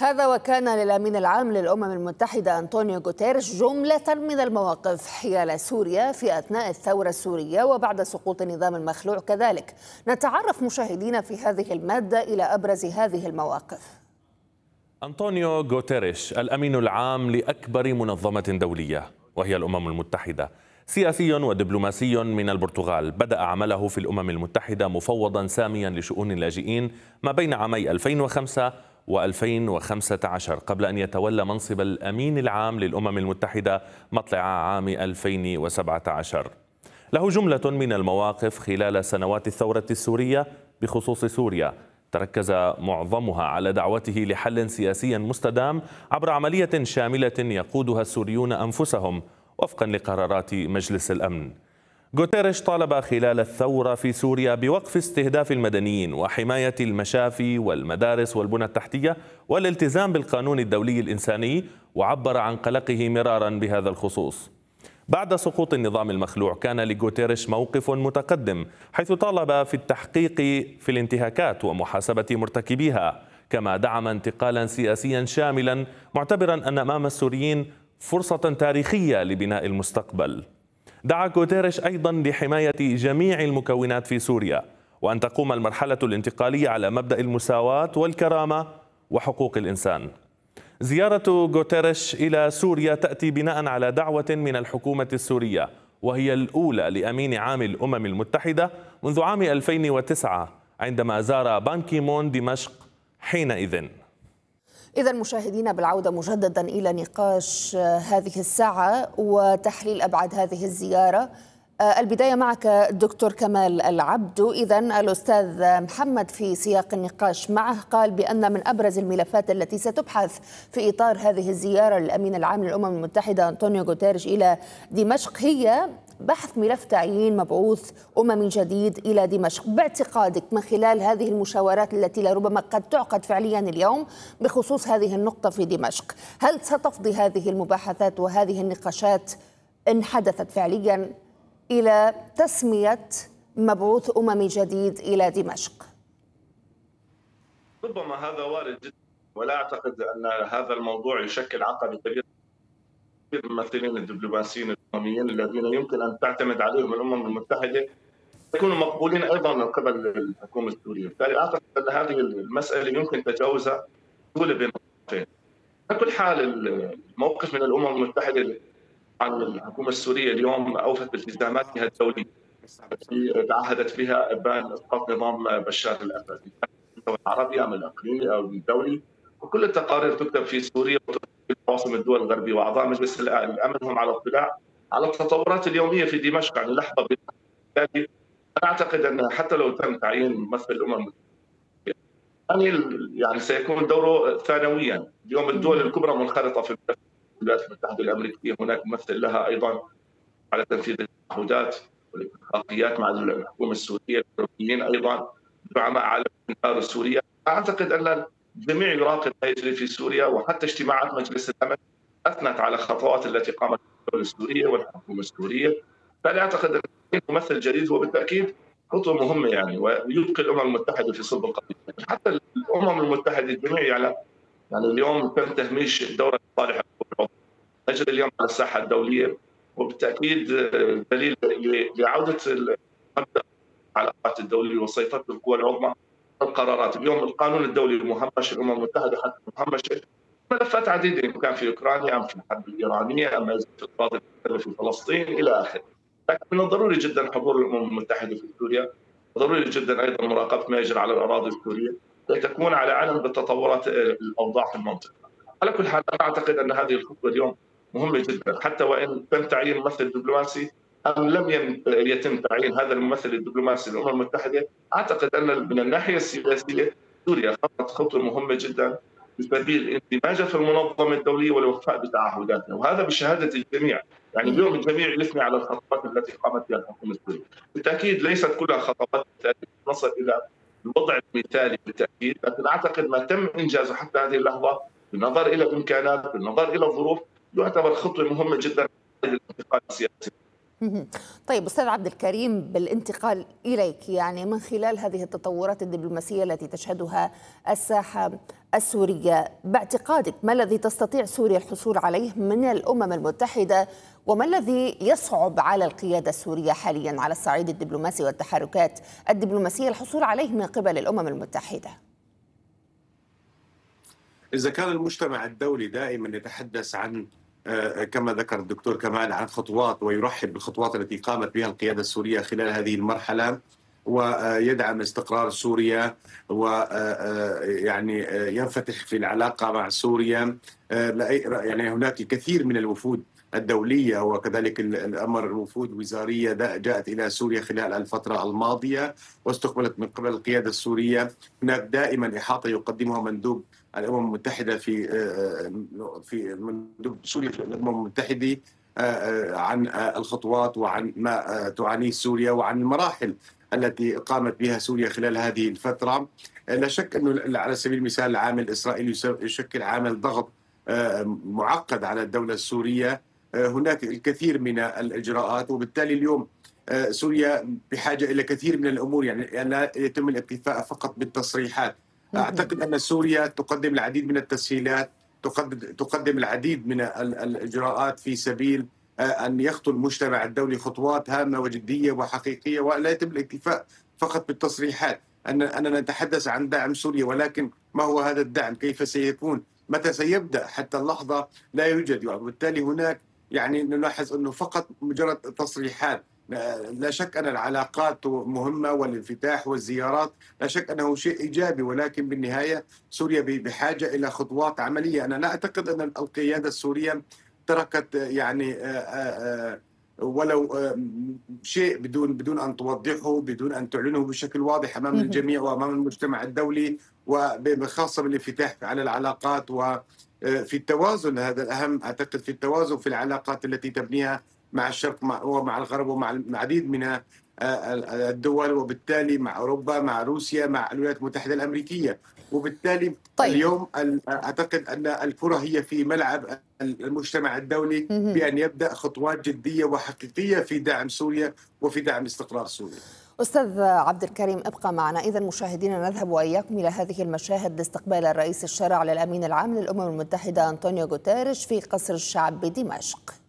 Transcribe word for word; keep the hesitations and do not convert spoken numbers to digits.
هذا وكان للأمين العام للأمم المتحدة أنطونيو غوتيريش جملة من المواقف حيال سوريا في أثناء الثورة السورية وبعد سقوط النظام المخلوع كذلك. نتعرف مشاهدينا في هذه المادة إلى أبرز هذه المواقف. أنطونيو غوتيريش الأمين العام لأكبر منظمة دولية وهي الأمم المتحدة، سياسي ودبلوماسي من البرتغال، بدأ عمله في الأمم المتحدة مفوضا ساميا لشؤون اللاجئين ما بين عامي ألفين وخمسة وألفين وخمسة عشر قبل أن يتولى منصب الأمين العام للأمم المتحدة مطلع عام ألفين وسبعة عشر. له جملة من المواقف خلال سنوات الثورة السورية بخصوص سوريا، تركز معظمها على دعوته لحل سياسي مستدام عبر عملية شاملة يقودها السوريون أنفسهم وفقا لقرارات مجلس الأمن. غوتيريش طالب خلال الثورة في سوريا بوقف استهداف المدنيين وحماية المشافي والمدارس والبنى التحتية والالتزام بالقانون الدولي الإنساني، وعبر عن قلقه مرارا بهذا الخصوص. بعد سقوط النظام المخلوع كان لغوتيريش موقف متقدم، حيث طالب في التحقيق في الانتهاكات ومحاسبة مرتكبيها، كما دعم انتقالا سياسيا شاملا، معتبرا أن أمام السوريين فرصة تاريخية لبناء المستقبل. دعا غوتيريش أيضا لحماية جميع المكونات في سوريا، وأن تقوم المرحلة الانتقالية على مبدأ المساواة والكرامة وحقوق الإنسان. زيارة غوتيريش إلى سوريا تأتي بناء على دعوة من الحكومة السورية، وهي الأولى لأمين عام الأمم المتحدة منذ عام ألفين وتسعة عندما زار بان كي مون دمشق حينئذ. إذا مشاهدينا، بالعودة مجددا إلى نقاش هذه الساعة وتحليل أبعاد هذه الزيارة. البداية معك دكتور كمال العبد. إذا الأستاذ محمد في سياق النقاش معه قال بأن من أبرز الملفات التي ستبحث في إطار هذه الزيارة للأمين العام للأمم المتحدة أنطونيو غوتيريش إلى دمشق هي بحث ملف تعيين مبعوث أممي جديد إلى دمشق. باعتقادك من خلال هذه المشاورات التي لربما قد تعقد فعليا اليوم بخصوص هذه النقطة في دمشق، هل ستفضي هذه المباحثات وهذه النقاشات إن حدثت فعليا إلى تسمية مبعوث أممي جديد إلى دمشق؟ ربما هذا وارد جدا، ولا أعتقد أن هذا الموضوع يشكل عقبة كبيرة الممثلين الدبلوماسيين الأمميين الذين يمكن أن تعتمد عليهم الأمم المتحدة يكونوا مقبولين أيضا من قبل الحكومة السورية. بالتالي أعتقد أن هذه المسألة يمكن تجاوزها بسهولة بين الطرفين. على كل حال الموقف من الأمم المتحدة عن الحكومة السورية اليوم أوفت بالتزاماتها الدولية التي تعهدت بها إبان إسقاط نظام بشار الأسد، المستوى العربي أم الإقليمي أو الدولي، وكل التقارير تكتب في سوريا وتكتب في عواصم الدول الغربية، وأعضاء مجلس الأمن هم على اطلاع على التطورات اليومية في دمشق يعني لحظة بالتالي. أنا أعتقد أن حتى لو تم تعيين ممثل الأمم المتحدة يعني سيكون دوره ثانويا. اليوم الدول الكبرى منخرطة في الولايات المتحدة الأمريكية، هناك ممثل لها أيضا على تنفيذ التعهدات والاتفاقيات مع الحكومة السورية، الأوروبيين أيضا دعماء على الإنكار السورية. أعتقد أن الجميع يراقب ما يجري في سوريا، وحتى اجتماعات مجلس الأمن أثنت على الخطوات التي قامت الدولة السورية والحكومة السورية. فلا أعتقد أن ممثل جديد هو بالتأكيد خطوة مهمة يعني، ويبقي الأمم المتحدة في صلب القضية. حتى الأمم المتحدة الجميع يعلم يعني اليوم تم تهميش دورة صالح نجري اليوم على الساحة الدولية، وبالتأكيد دليل لعودة العلاقات الدولية وسيطرة القوى العظمى القرارات. اليوم القانون الدولي مهمش، الأمم المتحدة حتى مهمشة ملفات عديدة، كان في أوكرانيا أم في الحرب الإيرانية أم في القضاء في فلسطين إلى آخره. لكن من الضروري جدا حضور الأمم المتحدة في سوريا، ضروري جدا أيضا مراقبة ما يجري على الأراضي السورية لتكون على علم بالتطورات الأوضاع في المنطقة. على كل حال أنا أعتقد أن هذه الخطوة اليوم مهمة جدا، حتى وإن تم تعيين ممثل دبلوماسي أم لم يتم تعيين هذا الممثل الدبلوماسي للأمم المتحدة. أعتقد أن من الناحية السياسية سوريا خطت خطوة مهمة جدا في سبيل اندماجها في المنظمة الدولية والوفاء بتعهداتها، وهذا بشهادة الجميع. يعني اليوم الجميع يثني على الخطوات التي قامت بها الحكومة السورية. بالتأكيد ليست كلها خطوات نصل إلى الوضع المثالي بالتأكيد، لكن أعتقد ما تم إنجازه حتى هذه اللحظة بالنظر إلى الإمكانات بالنظر إلى الظروف يعتبر خطوة مهمة جدا للانتقال السياسي. طيب أستاذ عبد الكريم، بالانتقال إليك يعني من خلال هذه التطورات الدبلوماسية التي تشهدها الساحة السورية. باعتقادك ما الذي تستطيع سوريا الحصول عليه من الأمم المتحدة، وما الذي يصعب على القيادة السورية حاليا على الصعيد الدبلوماسي والتحركات الدبلوماسية الحصول عليه من قبل الأمم المتحدة؟ إذا كان المجتمع الدولي دائما يتحدث عن كما ذكر الدكتور كمال عن خطوات ويرحب بالخطوات التي قامت بها القيادة السورية خلال هذه المرحلة ويدعم استقرار سوريا ويعني ينفتح في العلاقة مع سوريا، يعني هناك الكثير من الوفود الدولية وكذلك الأمر الوفود وزارية جاءت إلى سوريا خلال الفترة الماضية واستقبلت من قبل القيادة السورية. هناك دائما إحاطة يقدمها مندوب الأمم المتحدة في في مندوب سوريا في الأمم المتحدة عن الخطوات وعن ما تعانيه سوريا وعن المراحل التي قامت بها سوريا خلال هذه الفترة. لا شك أنه على سبيل المثال العامل الإسرائيلي يشكل عامل ضغط معقد على الدولة السورية. هناك الكثير من الإجراءات وبالتالي اليوم سوريا بحاجة إلى كثير من الأمور، يعني لا يتم الاكتفاء فقط بالتصريحات. أعتقد أن سوريا تقدم العديد من التسهيلات، تقدم العديد من الإجراءات في سبيل أن يخطو المجتمع الدولي خطوات هامة وجدية وحقيقية، ولا يتم الاكتفاء فقط بالتصريحات. أننا نتحدث عن دعم سوريا، ولكن ما هو هذا الدعم؟ كيف سيكون؟ متى سيبدأ؟ حتى اللحظة لا يوجد، وبالتالي هناك يعني نلاحظ أنه فقط مجرد تصريحات. لا شك أن العلاقات مهمة والانفتاح والزيارات لا شك أنه شيء إيجابي، ولكن بالنهاية سوريا بحاجة إلى خطوات عملية. أنا لا أعتقد أن القيادة السورية تركت يعني ولو شيء بدون بدون أن توضحه، بدون أن تعلنه بشكل واضح أمام الجميع وأمام المجتمع الدولي، وبخاصة بالانفتاح على العلاقات وفي التوازن. هذا الأهم أعتقد، في التوازن في العلاقات التي تبنيها مع الشرق ومع الغرب ومع العديد من الدول، وبالتالي مع أوروبا، مع روسيا، مع الولايات المتحدة الأمريكية. وبالتالي طيب. اليوم أعتقد أن الكرة هي في ملعب المجتمع الدولي بأن يبدأ خطوات جدية وحقيقية في دعم سوريا وفي دعم استقرار سوريا. أستاذ عبد الكريم ابقى معنا. إذا مشاهدينا نذهب وإياكم إلى هذه المشاهد لاستقبال الرئيس الشرع للأمين العام للأمم المتحدة أنطونيو غوتيريش في قصر الشعب بدمشق.